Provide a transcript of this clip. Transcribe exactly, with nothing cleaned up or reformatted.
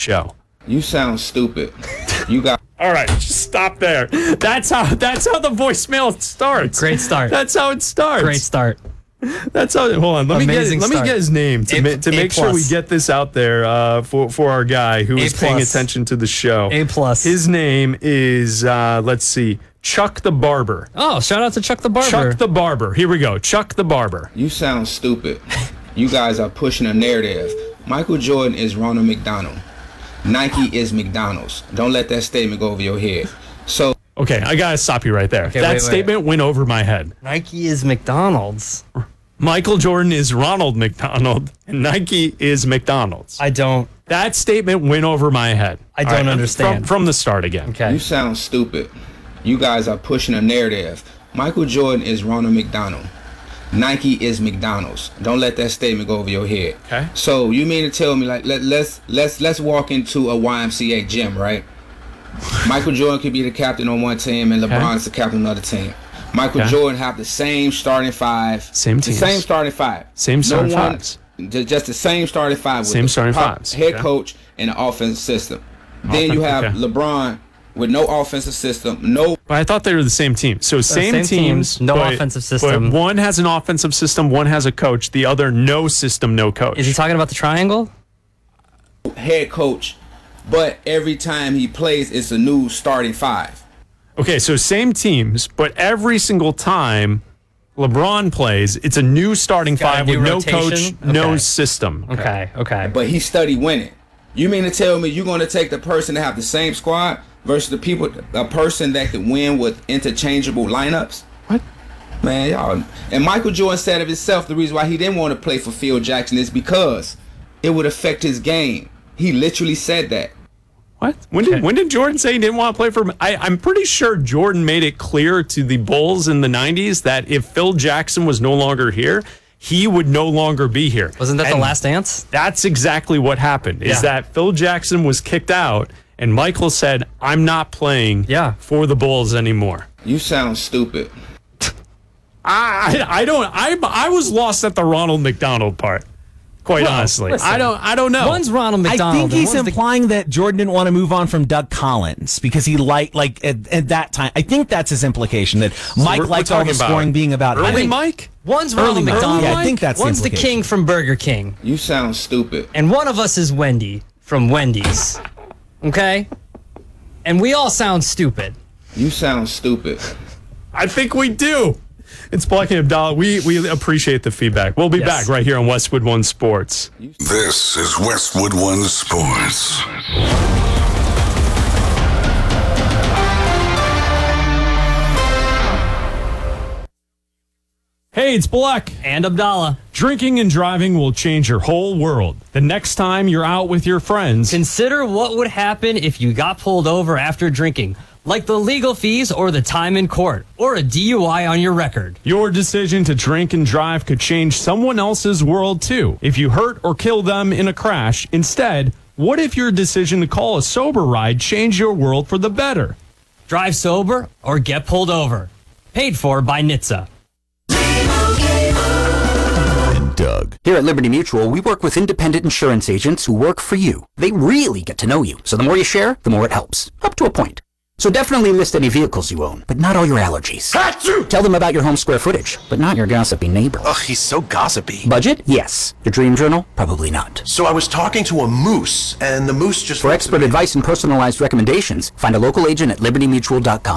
show. You sound stupid. You got. All right, just stop there. That's how. That's how the voicemail starts. Great start. That's how it starts. Great start. That's how. Hold on. Let Amazing me get. Let start. me get his name to, A- ma- to A make sure we plus. get this out there uh, for for our guy who A is paying plus. attention to the show. A plus. His name is. Uh, let's see. Chuck the Barber. Oh, shout out to Chuck the Barber. Chuck the Barber. Here we go. Chuck the Barber. You sound stupid. You guys are pushing a narrative. Michael Jordan is Ronald McDonald. Nike is McDonald's. Don't let that statement go over your head. So. Okay, I gotta stop you right there. Okay, that wait, wait. statement went over my head. Nike is McDonald's. Michael Jordan is Ronald McDonald, and Nike is McDonald's. I don't. That statement went over my head. I All don't right, understand. From, from the start again. Okay. You sound stupid. You guys are pushing a narrative. Michael Jordan is Ronald McDonald. Nike is McDonald's. Don't let that statement go over your head. Okay. So you mean to tell me like let, let's let's let's walk into a Y M C A gym, right? Michael Jordan could be the captain on one team and LeBron's the captain on another team. Michael Okay. Jordan have the same starting five. Same the teams. same starting five. Same starting no one, fives. ju- Just the same starting five with Same the starting pop- fives. head Okay. coach and the offensive system. Then you Offense, have okay. LeBron with no offensive system, no. But I thought they were the same team. So same, same teams, teams, no but- offensive system. But one has an offensive system, one has a coach. The other, no system, no coach. Is he talking about the triangle? head coach, but every time he plays, it's a new starting five. Okay, so same teams, but every single time LeBron plays, it's a new starting Got a five new with no rotation? coach, no Okay. system. Okay, okay. But he study winning. You mean to tell me you're going to take the person that have the same squad versus the people, a person that can win with interchangeable lineups? What? Man, y'all. And Michael Jordan said of himself, the reason why he didn't want to play for Phil Jackson is because it would affect his game. He literally said that. What? When did when did Jordan say he didn't want to play for? I, I'm pretty sure Jordan made it clear to the Bulls in the nineties that if Phil Jackson was no longer here, he would no longer be here. Wasn't that And the last dance? That's exactly what happened. Is Yeah. that Phil Jackson was kicked out, and Michael said, "I'm not playing Yeah. for the Bulls anymore." You sound stupid. I I, I don't I I was lost at the Ronald McDonald part. Quite Well, honestly, listen. I don't I don't know. One's Ronald I McDonald. think and he's one's the- implying that Jordan didn't want to move on from Doug Collins because he liked, like, at, at that time. I think that's his implication, that Mike we're- we're liked all talking the about scoring being about early him. Mike. One's Early Ronald Mike. McDonald. Yeah, I think that's the One's the implication. king from Burger King. You sound stupid. And one of us is Wendy from Wendy's. Okay? And we all sound stupid. You sound stupid. I think we do. It's Black and Abdallah. We we appreciate the feedback. We'll be Yes. back right here on Westwood One Sports. This is Westwood One Sports. Hey, it's Black. And Abdallah. Drinking and driving will change your whole world. The next time you're out with your friends, Consider what would happen if you got pulled over after drinking, like the legal fees or the time in court, or a D U I on your record. your decision to drink and drive could change someone else's world too. If you hurt or kill them in a crash, instead, what if your decision to call a sober ride changed your world for the better? Drive sober or get pulled over. Paid for by N H T S A. Doug. Here at Liberty Mutual, we work with independent insurance agents who work for you. They really get to know you, so the more you share, the more it helps. Up to a point. So definitely list any vehicles you own, but not all your allergies. Achoo! Tell them about your home square footage, but not your gossipy neighbor. Ugh, he's so gossipy. Budget? Yes. Your dream journal? Probably not. So I was talking to a moose, and the moose just... For expert advice and personalized recommendations, find a local agent at liberty mutual dot com.